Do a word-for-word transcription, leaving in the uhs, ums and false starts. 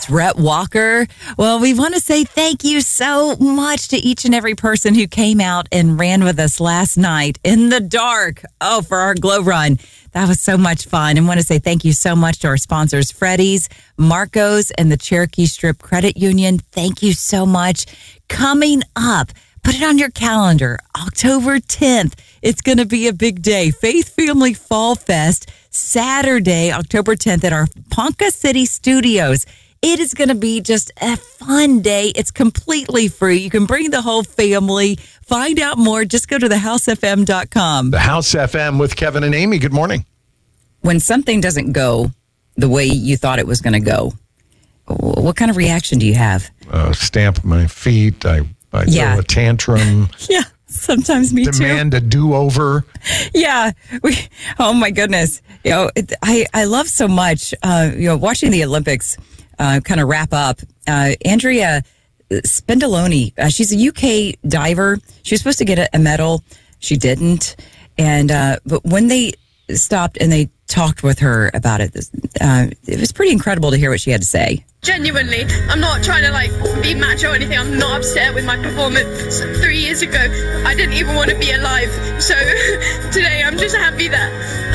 It's Rhett Walker. Well, we want to say thank you so much to each and every person who came out and ran with us last night in the dark. Oh, for our Glow Run. That was so much fun. And want to say thank you so much to our sponsors, Freddy's, Marco's, and the Cherokee Strip Credit Union. Thank you so much. Coming up, put it on your calendar, October tenth. It's going to be a big day. Faith Family Fall Fest, Saturday, October tenth at our Ponca City Studios. It is going to be just a fun day. It's completely free. You can bring the whole family. Find out more. Just go to the house f m dot com. The House F M with Kevin and Amy. Good morning. When something doesn't go the way you thought it was going to go, what kind of reaction do you have? Uh, stamp my feet. I, I Yeah. throw a tantrum. Yeah, sometimes me too. Demand a do-over. Yeah. We, oh, my goodness. You know, it, I, I love so much, uh, you know, watching the Olympics uh, kind of wrap up. Uh, Andrea Spendoloni, uh, she's a U K diver. She was supposed to get a, a medal. She didn't. And uh, but when they stopped and they talked with her about it, uh, it was pretty incredible to hear what she had to say. Genuinely, I'm not trying to like be macho or anything. I'm not upset with my performance three years ago. I didn't even want to be alive. So today I'm just happy that